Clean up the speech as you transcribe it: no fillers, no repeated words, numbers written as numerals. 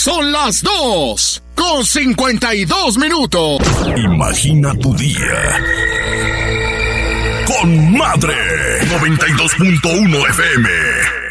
Son las 2:52. Imagina tu día con Madre 92.1 FM.